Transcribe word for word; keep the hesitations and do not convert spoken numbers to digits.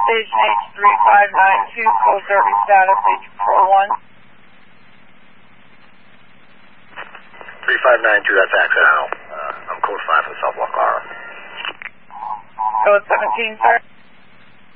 Station H three five nine two, code Derby status H four one. three five nine two, that's Accidental. Uh, I'm code five for the South Walk R. Code seventeen, sir.